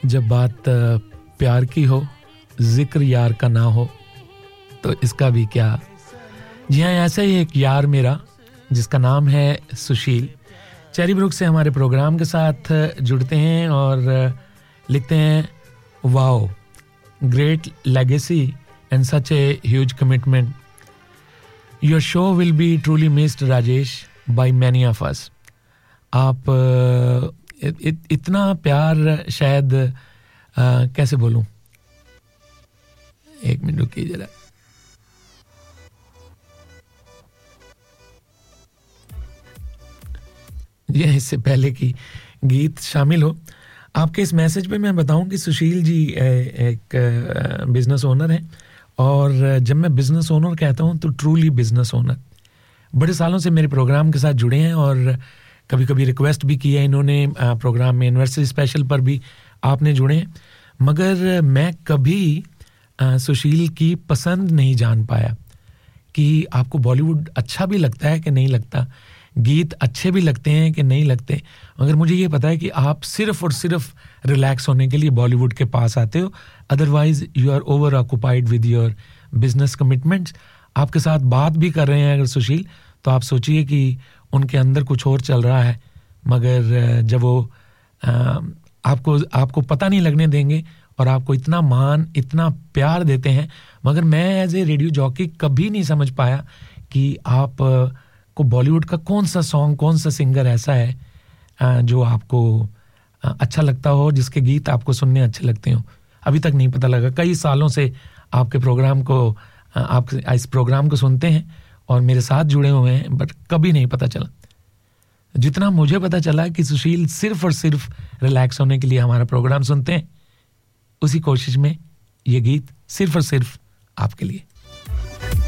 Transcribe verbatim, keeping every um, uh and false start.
जब बात प्यार की हो, जिक्र यार का ना हो, तो इसका भी क्या। जी हाँ, ऐसा ही एक यार मेरा जिसका नाम है सुशील, चेरी ब्रुक से हमारे प्रोग्राम के साथ जुड़ते हैं और लिखते हैं, wow, great legacy and such a huge commitment. Your show will be truly missed Rajesh by many of us. आप इत, इत, इतना प्यार शायद आ, कैसे बोलूं, एक मिनट रुकिए जरा। ये इससे पहले कि गीत शामिल हो, आपके इस मैसेज पे मैं बताऊं कि सुशील जी एक बिजनेस ओनर हैं, और जब मैं बिजनेस ओनर कहता हूं तो ट्रूली बिजनेस ओनर। बड़े सालों से मेरे प्रोग्राम के साथ जुड़े हैं और कभी कभी रिक्वेस्ट भी की है इन्होंने प्रोग्राम में, एनिवर्सरी स्पेशल पर भी आपने जुड़े हैं, मगर मैं कभी सुशील की पसंद नहीं जान पाया कि आपको बॉलीवुड अच्छा भी लगता है कि नहीं लगता, गीत अच्छे भी लगते हैं कि नहीं लगते, मगर मुझे ये पता है कि आप सिर्फ और सिर्फ रिलैक्स होने के लिए बॉलीवुड के पास आते हो, otherwise you are over occupied with your business commitments. आपके साथ बात भी कर रहे हैं अगर सुशील, तो आप सोचिए कि उनके अंदर कुछ और चल रहा है, मगर जब वो आपको आपको पता नहीं लगने देंगे और आपको इतना मान, इतना प्यार देते हैं। मगर मैं एज ए रेडियो जॉकी कभी नहीं समझ पाया कि आप को बॉलीवुड का कौन सा सॉन्ग, कौन सा सिंगर ऐसा है जो आपको अच्छा लगता हो, जिसके गीत आपको सुनने अच्छे लगते हो। अभी तक नहीं पता लगा। कई सालों से आपके प्रोग्राम को आप इस प्रोग्राम को सुनते हैं और मेरे साथ जुड़े हुए हैं, बट कभी नहीं पता चला। जितना मुझे पता चला कि सुशील सिर्फ और सिर्फ रिलैक्स होने के लिए हमारा प्रोग्राम सुनते हैं, उसी कोशिश में ये गीत सिर्फ और सिर्फ आपके लिए।